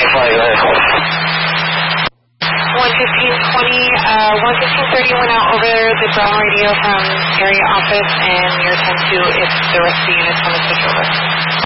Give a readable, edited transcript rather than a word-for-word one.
flight, go ahead. 115.30 went out over the ground radio from area office, and your 10-2 if the rest of the units want to switch over.